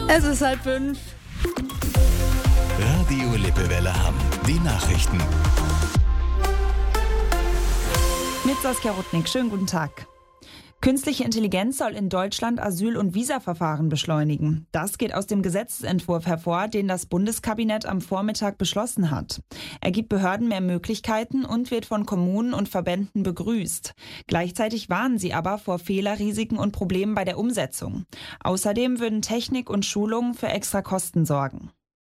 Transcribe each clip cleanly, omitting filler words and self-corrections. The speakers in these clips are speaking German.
Es ist 4:30. Radio Lippewelle Hamm. Die Nachrichten. Mit Saskia Rudnick. Schönen guten Tag. Künstliche Intelligenz soll in Deutschland Asyl- und Visaverfahren beschleunigen. Das geht aus dem Gesetzesentwurf hervor, den das Bundeskabinett am Vormittag beschlossen hat. Er gibt Behörden mehr Möglichkeiten und wird von Kommunen und Verbänden begrüßt. Gleichzeitig warnen sie aber vor Fehlerrisiken und Problemen bei der Umsetzung. Außerdem würden Technik und Schulungen für extra Kosten sorgen.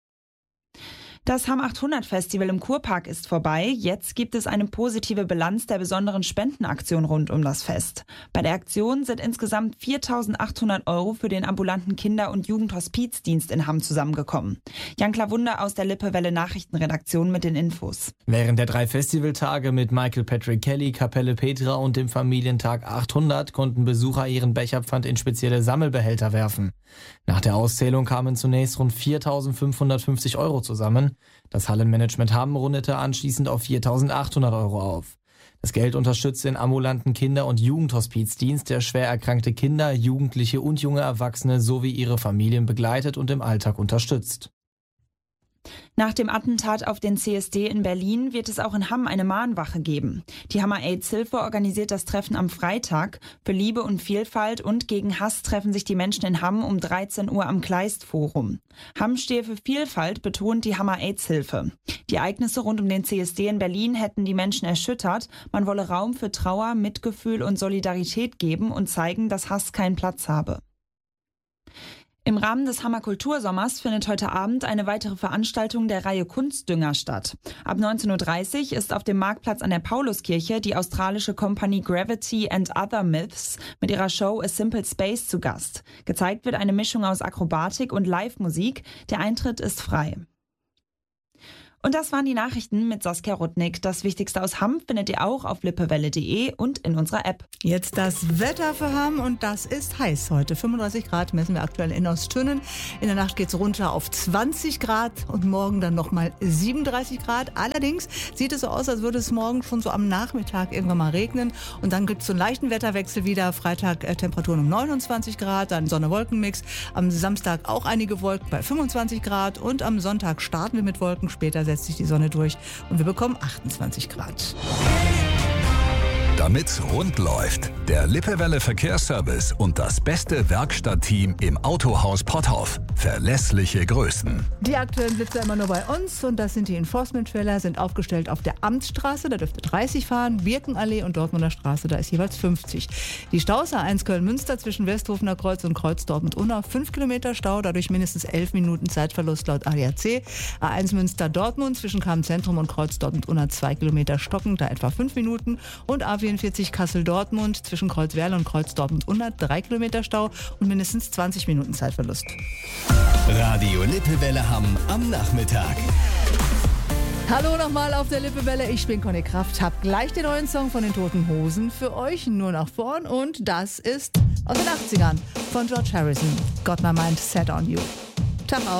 Das Hamm 800 Festival im Kurpark ist vorbei. Jetzt gibt es eine positive Bilanz der besonderen Spendenaktion rund um das Fest. Bei der Aktion sind insgesamt 4.800 € für den ambulanten Kinder- und Jugendhospizdienst in Hamm zusammengekommen. Jan Klawunde aus der Lippewelle Nachrichtenredaktion mit den Infos. Während der 3 Festivaltage mit Michael Patrick Kelly, Kapelle Petra und dem Familientag 800 konnten Besucher ihren Becherpfand in spezielle Sammelbehälter werfen. Nach der Auszählung kamen zunächst rund 4.550 € zusammen. Das Hallenmanagement Hamm rundete anschließend auf 4.800 € auf. Das Geld unterstützt den ambulanten Kinder- und Jugendhospizdienst, der schwer erkrankte Kinder, Jugendliche und junge Erwachsene sowie ihre Familien begleitet und im Alltag unterstützt. Nach dem Attentat auf den CSD in Berlin wird es auch in Hamm eine Mahnwache geben. Die Hammer AIDS-Hilfe organisiert das Treffen am Freitag. Für Liebe und Vielfalt und gegen Hass treffen sich die Menschen in Hamm um 13 Uhr am Kleist-Forum. Hamm stehe für Vielfalt, betont die Hammer AIDS-Hilfe. Die Ereignisse rund um den CSD in Berlin hätten die Menschen erschüttert. Man wolle Raum für Trauer, Mitgefühl und Solidarität geben und zeigen, dass Hass keinen Platz habe. Im Rahmen des Hammer Kultursommers findet heute Abend eine weitere Veranstaltung der Reihe Kunstdünger statt. Ab 19.30 Uhr ist auf dem Marktplatz an der Pauluskirche die australische Kompanie Gravity and Other Myths mit ihrer Show A Simple Space zu Gast. Gezeigt wird eine Mischung aus Akrobatik und Live-Musik. Der Eintritt ist frei. Und das waren die Nachrichten mit Saskia Rudnick. Das Wichtigste aus Hamm findet ihr auch auf lippewelle.de und in unserer App. Jetzt das Wetter für Hamm und das ist heiß heute. 35 Grad messen wir aktuell in Osttönen. In der Nacht geht es runter auf 20 Grad und morgen dann nochmal 37 Grad. Allerdings sieht es so aus, als würde es morgen schon so am Nachmittag irgendwann mal regnen. Und dann gibt es so einen leichten Wetterwechsel wieder. Freitag Temperaturen um 29 Grad, dann Sonne-Wolken-Mix. Am Samstag auch einige Wolken bei 25 Grad und am Sonntag starten wir mit Wolken. Später setzt sich die Sonne durch und wir bekommen 28 Grad. Damit's rund läuft, der Lippewelle Verkehrsservice und das beste Werkstattteam im Autohaus Potthoff. Verlässliche Größen. Die aktuellen Blitzer immer nur bei uns und das sind die Enforcement-Schweller, sind aufgestellt auf der Amtsstraße, da dürfte 30 fahren, Birkenallee und Dortmunder Straße, da ist jeweils 50. Die Staus A1 Köln-Münster zwischen Westhofener Kreuz und Kreuz Dortmund-Unna, 5 Kilometer Stau, dadurch mindestens 11 Minuten Zeitverlust laut ADAC. A1 Münster-Dortmund zwischen Kamm-Zentrum und Kreuz Dortmund-Unna 2 Kilometer stockend, da etwa 5 Minuten und A44 Kassel-Dortmund zwischen Kreuzwerle und Kreuz Dortmund-Unna 3 Kilometer Stau und mindestens 20 Minuten Zeitverlust. Radio Lippewelle Hamm am Nachmittag. Hallo nochmal auf der Lippewelle, ich bin Conny Kraft, hab gleich den neuen Song von den Toten Hosen für euch, nur nach vorn und das ist aus den 80ern von George Harrison, Got My Mind Set on You. Tag auf.